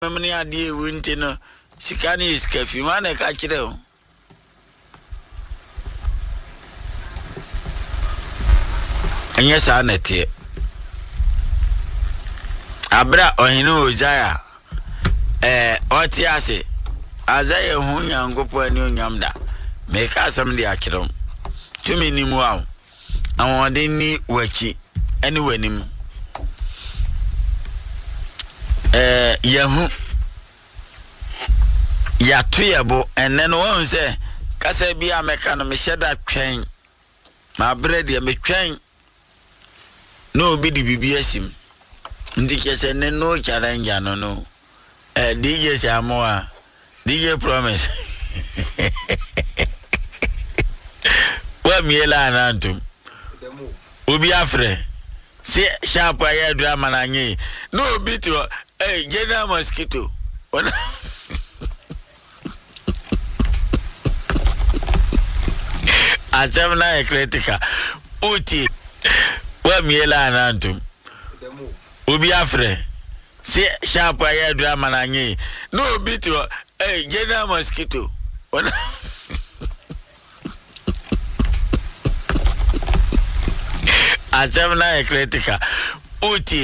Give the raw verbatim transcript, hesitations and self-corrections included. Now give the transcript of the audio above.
Many idea winter, Sikani is cafe, man, I catch it. And yes, I net here. Abra or he knows Jaya. Eh, what ya say? As I am who young go for a new yamda. Make us some the akidom. Two many more. I want any worky anyway. Eh, Yahoo. Ya tuyabo, and then one say, Casabia mechano, me shed that train. My bread, ya me train. No biddy B B S him. Indicate and then no challenge, no, no. Eh, D J Samoa, D J promise. What me la antum? Ubi afre. See, sharp air drama nangy. No bit, eh, general mosquito. Asemna ekletika uti wa miela anantum ubi afre si sharp air drama nanyi no bit eh general mosquito Asemna ekletika uti